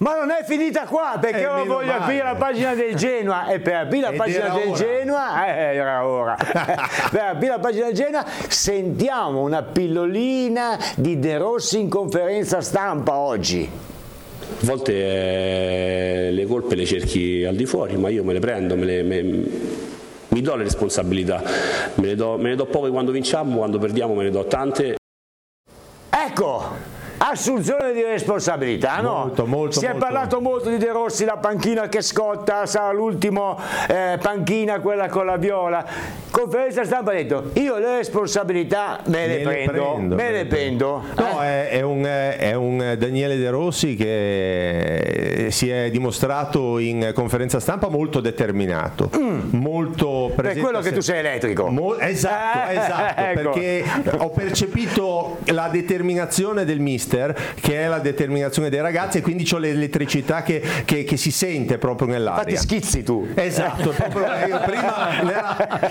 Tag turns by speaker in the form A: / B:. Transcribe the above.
A: Ma non è finita qua, perché io voglio aprire la pagina del Genoa, e per aprire la pagina del Genoa, era ora. Per aprire la pagina del Genoa sentiamo una pillolina di De Rossi in conferenza stampa oggi.
B: A volte le colpe le cerchi al di fuori, ma io me le prendo, mi do le responsabilità, me ne do poche quando vinciamo, quando perdiamo me ne do tante.
A: Ecco, assunzione di responsabilità, no? Si è parlato molto di De Rossi, la panchina che scotta, sarà l'ultimo panchina, quella con la viola. Conferenza stampa ha detto: io le responsabilità me le prendo.
C: No, è un Daniele De Rossi che si è dimostrato in conferenza stampa molto determinato, molto presente.
A: Per quello che tu sei elettrico.
C: Esatto,
A: ecco.
C: Perché ho percepito la determinazione del mister, che è la determinazione dei ragazzi, e quindi c'ho l'elettricità che si sente proprio nell'aria.
A: Infatti schizzi tu.
C: Esatto, proprio io prima